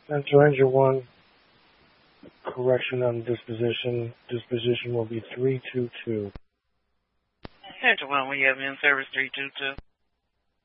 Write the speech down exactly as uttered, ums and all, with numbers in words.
Central Engine one, correction on disposition. Disposition will be three two two. Central one, we have in service three two two.